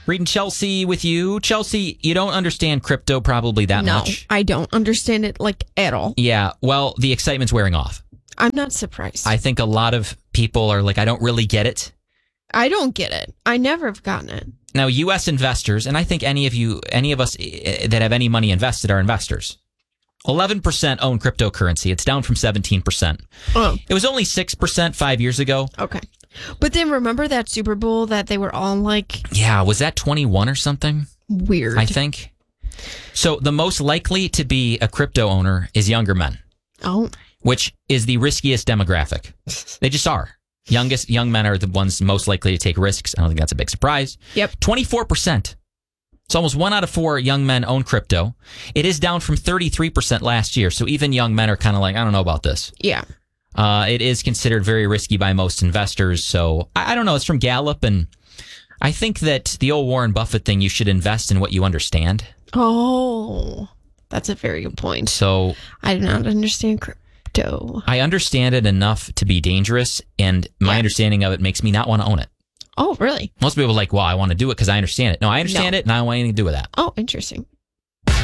Reading Chelsea with you. Chelsea, you don't understand crypto probably that much. No, I don't understand it at all. Yeah, well, the excitement's wearing off. I'm not surprised. I think a lot of people are like, I don't really get it. I don't get it. I never have gotten it. Now, U.S. investors, and I think any of us that have any money invested are investors. 11% own cryptocurrency. It's down from 17%. Oh. It was only 6% 5 years ago. Okay. But then remember that Super Bowl that they were all like... Yeah, was that 21 or something? Weird. I think. So the most likely to be a crypto owner is younger men. Oh. Which is the riskiest demographic. They just are. Young men are the ones most likely to take risks. I don't think that's a big surprise. Yep. 24%. It's almost 1 out of 4 young men own crypto. It is down from 33% last year. So even young men are kind of like, I don't know about this. Yeah. It is considered very risky by most investors. So I don't know. It's from Gallup. And I think that the old Warren Buffett thing, you should invest in what you understand. Oh, that's a very good point. So I do not understand crypto. I understand it enough to be dangerous. And my understanding of it makes me not want to own it. Oh, really? Most people are like, well, I want to do it because I understand it. No, I understand it and I don't want anything to do with that. Oh, interesting.